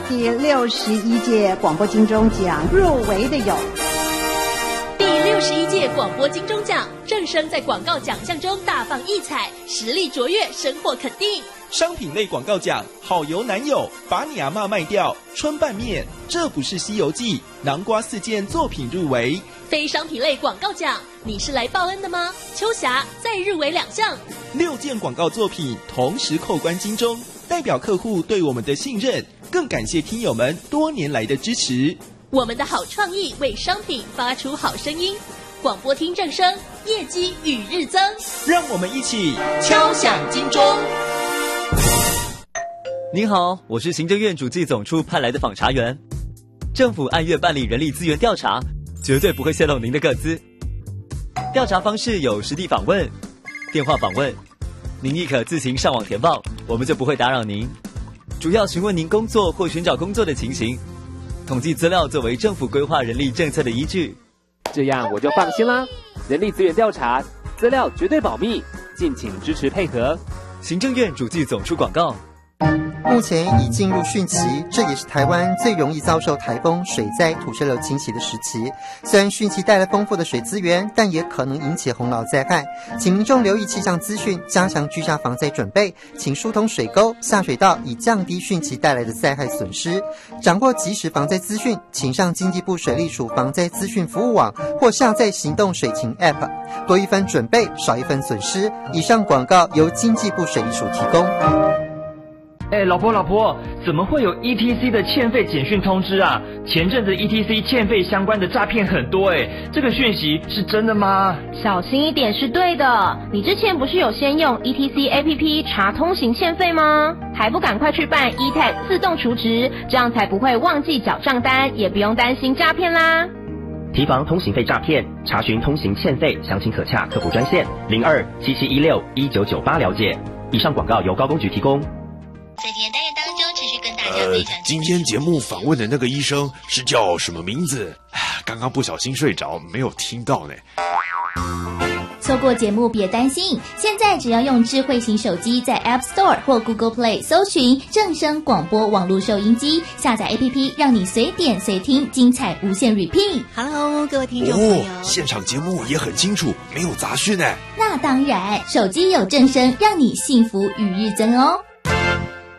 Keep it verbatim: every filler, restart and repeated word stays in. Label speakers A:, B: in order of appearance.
A: 第六十一届广播金钟奖入围的有。
B: 第六十一届广播金钟奖，正声在广告奖项中大放异彩，实力卓越，深获肯定。
C: 商品类广告奖，好油男友，把你阿嬷卖掉，春拌面，这不是西游记，南瓜四件作品入围。
B: 非商品类广告奖，你是来报恩的吗？秋霞再入围两项，
C: 六件广告作品同时扣关金钟，代表客户对我们的信任，更感谢听友们多年来的支持。
B: 我们的好创意为商品发出好声音，广播听正声，业绩与日增。
C: 让我们一起敲响金钟。
D: 您好，我是行政院主计总处派来的访查员。政府按月办理人力资源调查，绝对不会泄露您的个资。调查方式有实地访问、电话访问，您亦可自行上网填报，我们就不会打扰您。主要询问您工作或寻找工作的情形，统计资料作为政府规划人力政策的依据。
E: 这样我就放心啦，人力资源调查资料绝对保密，敬请支持配合。
D: 行政院主计总处广告。
F: 目前已进入汛期，这也是台湾最容易遭受台风、水灾、土石流侵袭的时期。虽然汛期带来丰富的水资源，但也可能引起洪涝灾害，请民众留意气象资讯，加强居家防灾准备，请疏通水沟、下水道，以降低汛期带来的灾害损失。掌握即时防灾资讯，请上经济部水利署防灾资讯服务网或下载行动水情 App， 多一分准备，少一分损失。以上广告由经济部水利署提供。
G: 哎，老婆老婆，怎么会有 E T C 的欠费简讯通知啊？前阵子 E T C 欠费相关的诈骗很多哎，这个讯息是真的吗？
H: 小心一点是对的。你之前不是有先用 E T C A P P 查通行欠费吗？还不赶快去办 E T A G 自动储值，这样才不会忘记缴账单，也不用担心诈骗啦。
I: 提防通行费诈骗，查询通行欠费，详情可洽客服专线零二七七一六一九九八了解。以上广告由高工局提供。
J: 在今天单元当中，持续跟大家分享。
K: 呃，今天节目访问的那个医生是叫什么名字？刚刚不小心睡着，没有听到呢。
J: 错过节目别担心，现在只要用智慧型手机在 App Store 或 Google Play 搜寻正声广播网络收音机，下载 A P P， 让你随点随听，精彩无限 repeat。Hello， 各位听众朋友，
K: 哦，现场节目也很清楚，没有杂讯呢。
J: 那当然，手机有正声，让你幸福与日增哦。